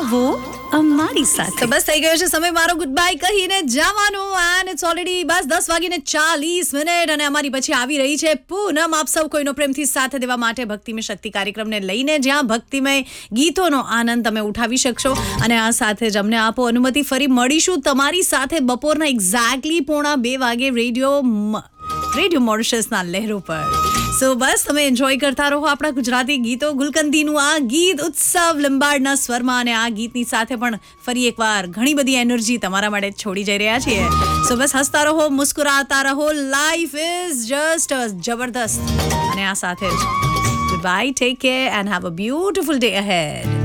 આવો અમારી સાથે. તો બસ થઈ ગયો છે સમય મારો ગુડ બાય કહીને જવાનું એન્ડ ઇટ્સ ઓલરેડી બસ 10:40 અને અમારી પછી આવી રહી છે પૂનમ આપ સૌ કોઈનો પ્રેમથી સાથ દેવા માટે ભક્તિમય શક્તિ કાર્યક્રમને લઈને, જ્યાં ભક્તિમય ગીતોનો આનંદ તમે ઉઠાવી શકશો. અને આ સાથે જ અમને આપો અનુમતિ, ફરી મળીશું તમારી સાથે બપોરના એક્ઝેક્ટલી 1:30 વાગે રેડિયો મોરિશસના લહેરો પર. સો બસ તમે એન્જોય કરતા રહો આપણા ગુજરાતી ગીતો. ગુલકંદીનું આ ગીત ઉત્સવ લંબાડના સ્વરમાં, અને આ ગીતની સાથે પણ ફરી એકવાર ઘણી બધી એનર્જી તમારા માટે છોડી જઈ રહ્યા છીએ. સો બસ હસતા રહો, મુસ્કુરાતા રહો. લાઈફ ઇઝ જસ્ટ જબરદસ્ત. અને આ સાથે જ good bye, take care and have a beautiful day ahead.